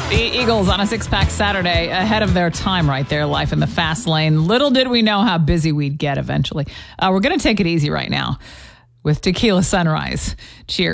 The Eagles on a six-pack Saturday, ahead of their time right there, life in the fast lane. Little did we know how busy we'd get eventually. We're going to take it easy right now with Tequila Sunrise. Cheers.